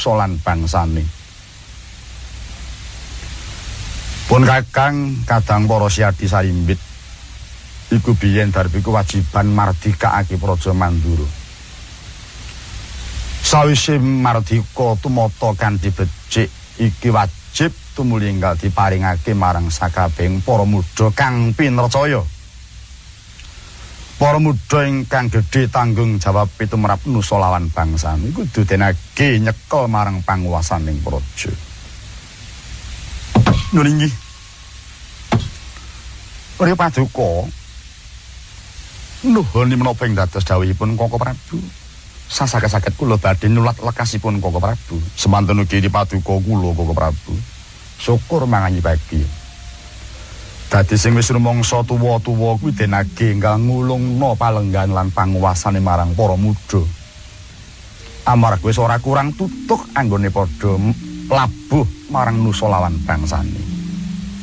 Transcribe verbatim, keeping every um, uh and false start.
nusa lan bangsane. Pun Kakang kadang para siyadi sarimbit iku biyen darbi kewajiban mardikakake Praja Mandura. Sawise mardika tumata kanthi becik iki wajib tumulinggal diparingake marang sakabehing para muda kang pinrcaya. Para muda ingkang gedhe tanggung jawab tumrap nusa lawan bangsane kudu denage nyekel marang panguwasaning praja. Nulingi. Ora paduka. Nuhun menapa ing dados dawuhipun Koko Prabu. Sasaged-saged kula badhe nulat lekasipun Koko Prabu. Semanten ugi paduka kula Koko Prabu. Syukur manganyibagi. Dadi sing wis rumangsa tuwa-tuwa kuwi denage enggal ngulungna palenggan lan panguwasane marang para muda. Amarga wis ora kurang tutuk anggone padha labuh marang nusa lawan bangsane.